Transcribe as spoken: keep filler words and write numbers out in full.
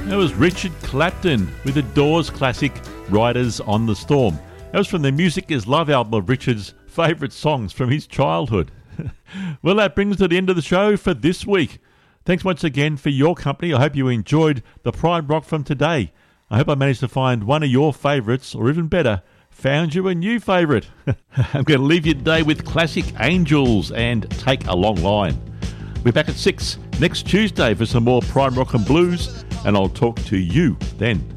That was Richard Clapton with the Doors classic Riders on the Storm. That was from the Music is Love album of Richard's favourite songs from his childhood. Well, that brings us to the end of the show for this week. Thanks once again for your company. I hope you enjoyed the Prime Rock from today. I hope I managed to find one of your favourites, or even better, found you a new favourite. I'm going to leave you today with classic Angels and Take a Long Line. We're back at six next Tuesday for some more Prime Rock and Blues, and I'll talk to you then.